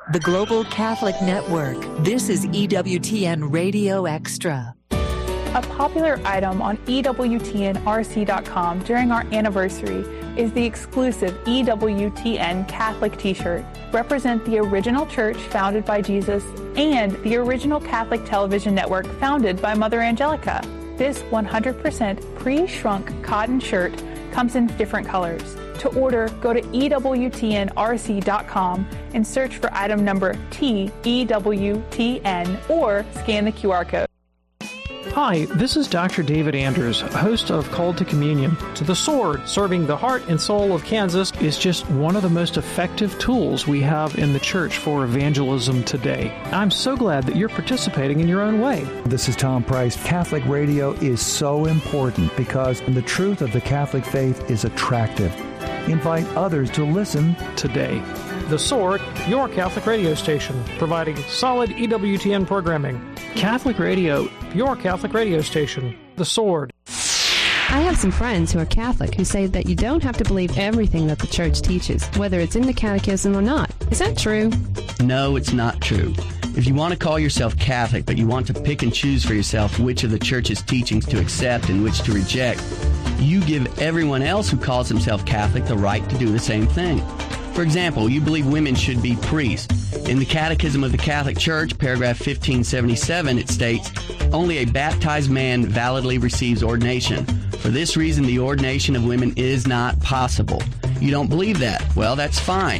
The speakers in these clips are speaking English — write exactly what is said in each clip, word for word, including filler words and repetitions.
the Global Catholic Network. This is E W T N Radio Extra. A popular item on E W T N R C dot com during our anniversary is the exclusive E W T N Catholic t-shirt. Represent the original church founded by Jesus and the original Catholic television network founded by Mother Angelica. This one hundred percent pre-shrunk cotton shirt comes in different colors. To order, go to E W T N R C dot com and search for item number T E W T N or scan the Q R code. Hi, this is Doctor David Anders, host of Called to Communion. So the sword, serving the heart and soul of Kansas, is just one of the most effective tools we have in the church for evangelism today. I'm so glad that you're participating in your own way. This is Tom Price. Catholic radio is so important because the truth of the Catholic faith is attractive. Invite others to listen today. The Sword, your Catholic radio station, providing solid E W T N programming. Catholic Radio, your Catholic radio station. The Sword. I have some friends who are Catholic who say that you don't have to believe everything that the church teaches, whether it's in the catechism or not. Is that true? No, it's not true. If you want to call yourself Catholic, but you want to pick and choose for yourself which of the church's teachings to accept and which to reject, you give everyone else who calls himself Catholic the right to do the same thing. For example, you believe women should be priests. In the Catechism of the Catholic Church, paragraph fifteen seventy-seven, it states, only a baptized man validly receives ordination. For this reason, the ordination of women is not possible. You don't believe that? Well, that's fine.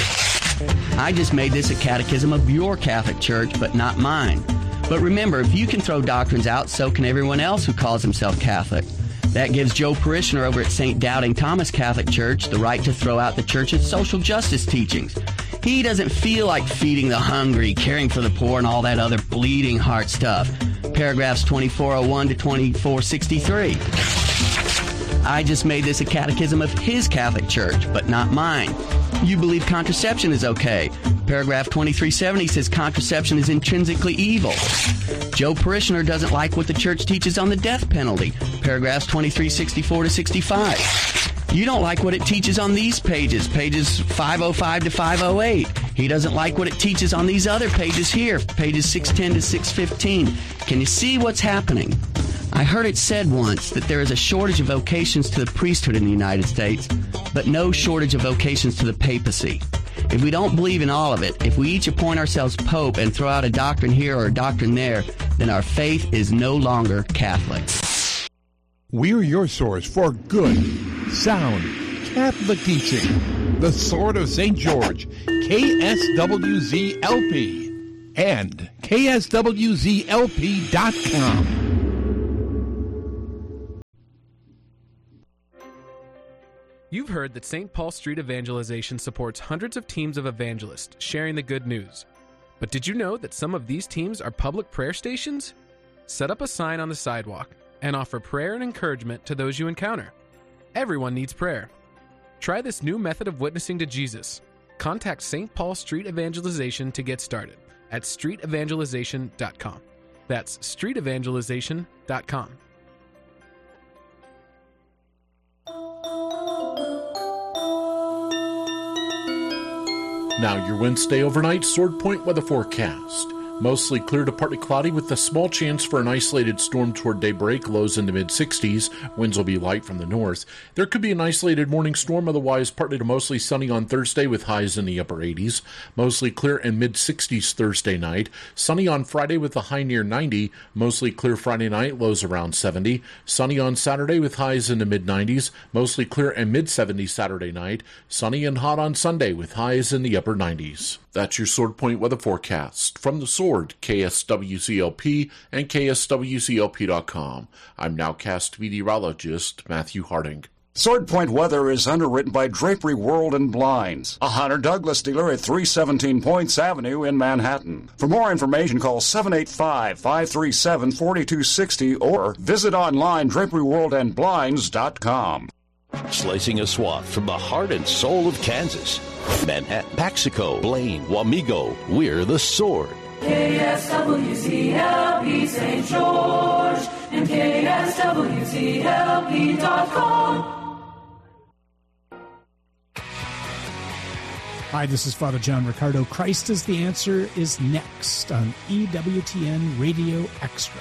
I just made this a catechism of your Catholic Church, but not mine. But remember, if you can throw doctrines out, so can everyone else who calls himself Catholic. That gives Joe Parishioner over at Saint Doubting Thomas Catholic Church the right to throw out the church's social justice teachings. He doesn't feel like feeding the hungry, caring for the poor, and all that other bleeding heart stuff. Paragraphs twenty-four oh one to twenty-four sixty-three. I just made this a catechism of his Catholic Church, but not mine. You believe contraception is okay. Paragraph twenty-three seventy says contraception is intrinsically evil. Joe Parishioner doesn't like what the church teaches on the death penalty. Paragraphs twenty-three sixty-four to sixty-five. You don't like what it teaches on these pages, pages five oh five to five oh eight. He doesn't like what it teaches on these other pages here, pages six ten to six fifteen. Can you see what's happening? I heard it said once that there is a shortage of vocations to the priesthood in the United States, but no shortage of vocations to the papacy. If we don't believe in all of it, if we each appoint ourselves pope and throw out a doctrine here or a doctrine there, then our faith is no longer Catholic. We're your source for good, sound, Catholic teaching. The Sword of Saint George, K S W Z L P, and K S W Z L P dot com. You've heard that Saint Paul Street Evangelization supports hundreds of teams of evangelists sharing the good news. But did you know that some of these teams are public prayer stations? Set up a sign on the sidewalk and offer prayer and encouragement to those you encounter. Everyone needs prayer. Try this new method of witnessing to Jesus. Contact Saint Paul Street Evangelization to get started at street evangelization dot com. That's street evangelization dot com. Now your Wednesday overnight Sword Point weather forecast. Mostly clear to partly cloudy with a small chance for an isolated storm toward daybreak, lows in the mid-sixties. Winds will be light from the north. There could be an isolated morning storm, otherwise partly to mostly sunny on Thursday with highs in the upper eighties. Mostly clear and mid-sixties Thursday night. Sunny on Friday with a high near ninety. Mostly clear Friday night, lows around seventy. Sunny on Saturday with highs in the mid-nineties. Mostly clear and mid-seventies Saturday night. Sunny and hot on Sunday with highs in the upper nineties. That's your Sword Point weather forecast. From the Sword, K S W C L P and K S W C L P dot com. I'm nowcast meteorologist Matthew Harding. Sword Point weather is underwritten by Drapery World and Blinds, a Hunter Douglas dealer at three seventeen Points Avenue in Manhattan. For more information, call seven eight five, five three seven, four two six zero or visit online drapery world and blinds dot com. Slicing a swath from the heart and soul of Kansas. Manhattan, Paxico, Blaine, Wamego, we're the Sword. K S W C L P Saint George and K S W C L P dot com. Hi, this is Father John Riccardo. Christ is the Answer is next on E W T N Radio Extra.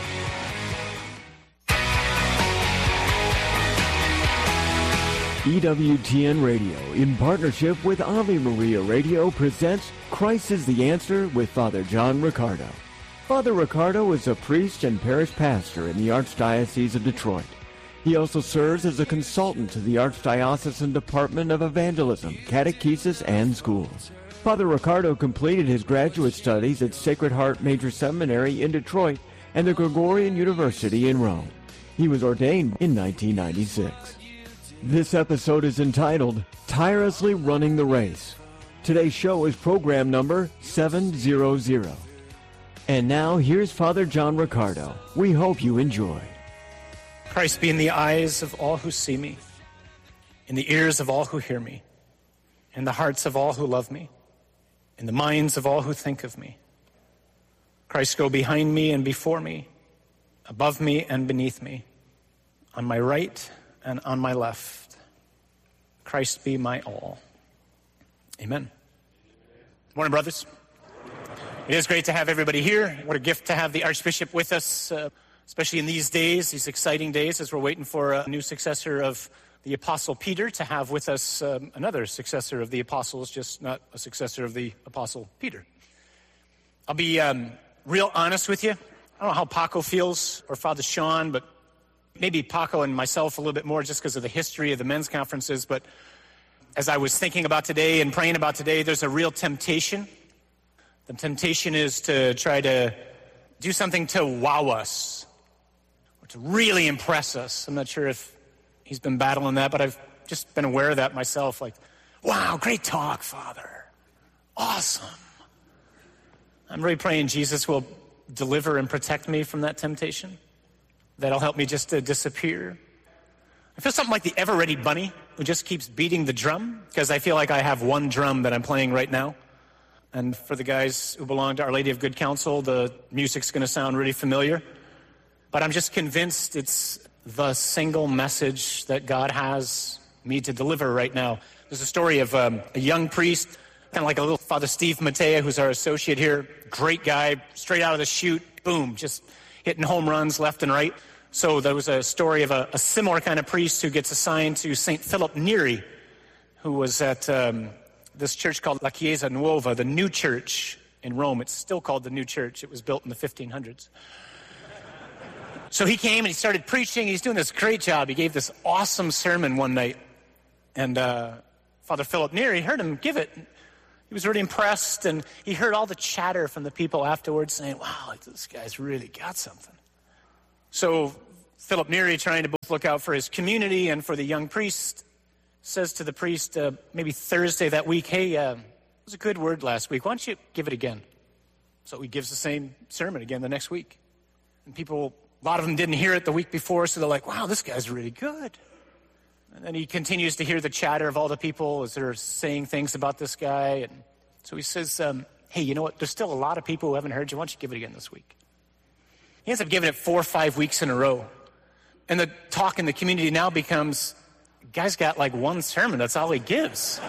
E W T N Radio, in partnership with Ave Maria Radio, presents Christ is the Answer with Father John Riccardo. Father Riccardo is a priest and parish pastor in the Archdiocese of Detroit. He also serves as a consultant to the Archdiocesan Department of Evangelism, Catechesis, and Schools. Father Riccardo completed his graduate studies at Sacred Heart Major Seminary in Detroit and the Gregorian University in Rome. He was ordained in nineteen ninety-six. This episode is entitled, Tirelessly Running the Race. Today's show is program number seven hundred. And now, here's Father John Riccardo. We hope you enjoy. Christ be in the eyes of all who see me, in the ears of all who hear me, in the hearts of all who love me, in the minds of all who think of me. Christ go behind me and before me, above me and beneath me, on my right and on my left. Christ be my all. Amen. Morning, brothers. It is great to have everybody here. What a gift to have the Archbishop with us, uh, especially in these days, these exciting days, as we're waiting for a new successor of the Apostle Peter to have with us um, another successor of the Apostles, just not a successor of the Apostle Peter. I'll be um, real honest with you. I don't know how Paco feels, or Father Sean, but maybe Paco and myself a little bit more just because of the history of the men's conferences. But as I was thinking about today and praying about today, there's a real temptation. The temptation is to try to do something to wow us, or to really impress us. I'm not sure if he's been battling that, but I've just been aware of that myself. Like, wow, great talk, Father. Awesome. I'm really praying Jesus will deliver and protect me from that temptation. That'll help me just to disappear. I feel something like the ever-ready bunny who just keeps beating the drum, because I feel like I have one drum that I'm playing right now. And for the guys who belong to Our Lady of Good Counsel, the music's going to sound really familiar. But I'm just convinced it's the single message that God has me to deliver right now. There's a story of um, a young priest, kind of like a little Father Steve Matea, who's our associate here. Great guy, straight out of the chute, boom, just hitting home runs left and right. So there was a story of a, a similar kind of priest who gets assigned to Saint Philip Neri, who was at um, this church called La Chiesa Nuova, the New Church in Rome. It's still called the New Church. It was built in the fifteen hundreds. So he came and he started preaching. He's doing this great job. He gave this awesome sermon one night. And uh, Father Philip Neri heard him give it. He was really impressed, and he heard all the chatter from the people afterwards saying, wow, this guy's really got something. So Philip Neri, trying to both look out for his community and for the young priest, says to the priest uh, maybe Thursday that week, hey, uh, it was a good word last week. Why don't you give it again? So he gives the same sermon again the next week. And people, a lot of them didn't hear it the week before, so they're like, wow, this guy's really good. And then he continues to hear the chatter of all the people as they're saying things about this guy. And so he says, um, hey, you know what? There's still a lot of people who haven't heard you. Why don't you give it again this week? He ends up giving it four or five weeks in a row. And the talk in the community now becomes, guy's got like one sermon. That's all he gives.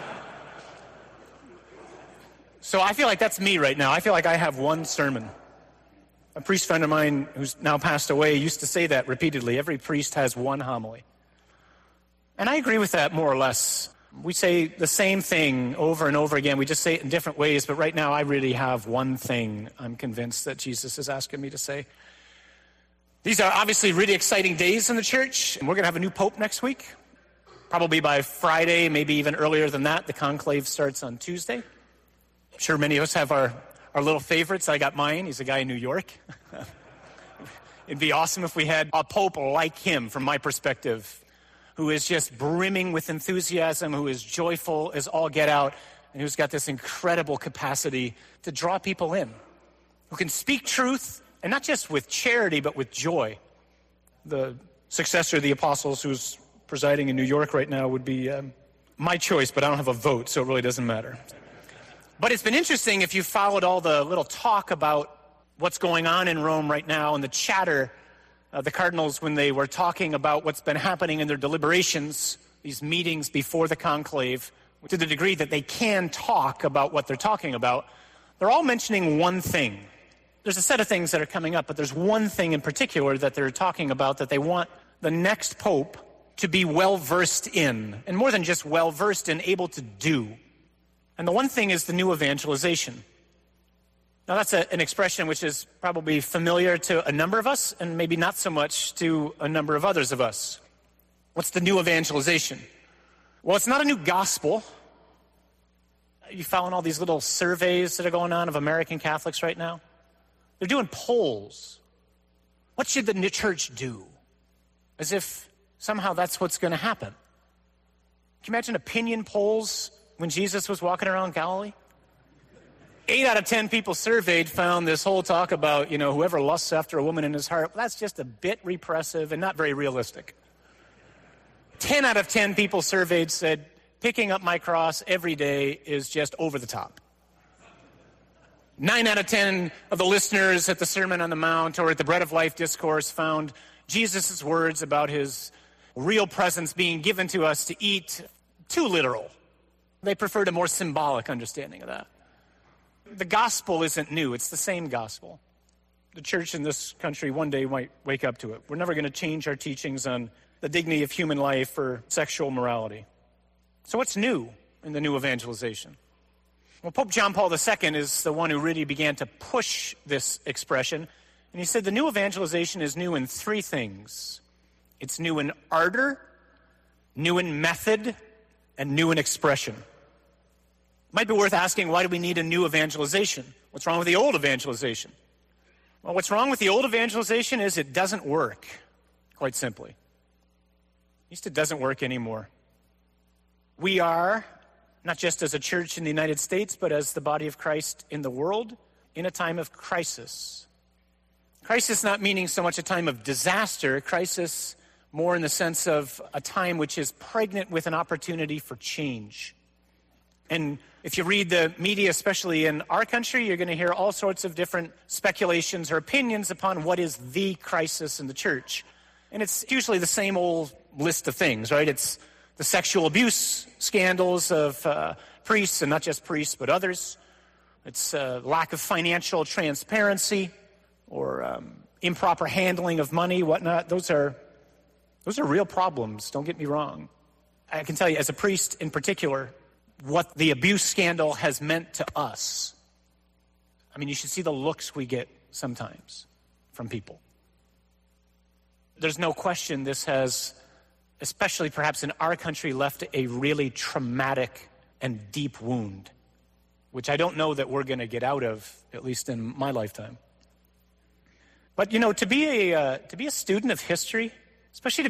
So I feel like that's me right now. I feel like I have one sermon. A priest friend of mine who's now passed away used to say that repeatedly. Every priest has one homily. And I agree with that more or less. We say the same thing over and over again. We just say it in different ways. But right now I really have one thing I'm convinced that Jesus is asking me to say. These are obviously really exciting days in the church. And we're going to have a new pope next week. Probably by Friday, maybe even earlier than that. The conclave starts on Tuesday. I'm sure many of us have our, our little favorites. I got mine. He's a guy in New York. It'd be awesome if we had a pope like him, from my perspective, who is just brimming with enthusiasm, who is joyful as all get out, and who's got this incredible capacity to draw people in, who can speak truth, and not just with charity, but with joy. The successor of the apostles, who's presiding in New York right now, would be um, my choice, but I don't have a vote, so it really doesn't matter. But it's been interesting if you followed all the little talk about what's going on in Rome right now and the chatter. Uh, the cardinals, when they were talking about what's been happening in their deliberations, these meetings before the conclave, to the degree that they can talk about what they're talking about, they're all mentioning one thing. There's a set of things that are coming up, but there's one thing in particular that they're talking about that they want the next pope to be well-versed in, and more than just well-versed in, able to do. And the one thing is the new evangelization. Now, that's a, an expression which is probably familiar to a number of us, and maybe not so much to a number of others of us. What's the new evangelization? Well, it's not a new gospel. Are you following all these little surveys that are going on of American Catholics right now? They're doing polls. What should the church do? As if somehow that's what's going to happen. Can you imagine opinion polls when Jesus was walking around Galilee? Eight out of ten people surveyed found this whole talk about, you know, whoever lusts after a woman in his heart, well, that's just a bit repressive and not very realistic. Ten out of ten people surveyed said, picking up my cross every day is just over the top. Nine out of ten of the listeners at the Sermon on the Mount or at the Bread of Life discourse found Jesus' words about his real presence being given to us to eat too literal. They preferred a more symbolic understanding of that. The gospel isn't new. It's the same gospel. The church in this country one day might wake up to it. We're never going to change our teachings on the dignity of human life or sexual morality. So what's new in the new evangelization? Well, Pope John Paul the Second is the one who really began to push this expression. And he said the new evangelization is new in three things. It's new in ardor, new in method, and new in expression. Might be worth asking, why do we need a new evangelization? What's wrong with the old evangelization? Well, what's wrong with the old evangelization is it doesn't work, quite simply. At least it doesn't work anymore. We are, not just as a church in the United States, but as the body of Christ in the world, in a time of crisis. Crisis not meaning so much a time of disaster, crisis more in the sense of a time which is pregnant with an opportunity for change. And if you read the media, especially in our country, you're going to hear all sorts of different speculations or opinions upon what is the crisis in the church. And it's usually the same old list of things, right? It's the sexual abuse scandals of uh, priests, and not just priests, but others. It's uh, lack of financial transparency or um, improper handling of money, whatnot. Those are, those are real problems, don't get me wrong. I can tell you, as a priest in particular, what the abuse scandal has meant to us. I mean, you should see the looks we get sometimes from people. There's no question this has, especially perhaps in our country, left a really traumatic and deep wound, which I don't know that we're going to get out of, at least in my lifetime. But, you know, to be a uh, to be a student of history, especially to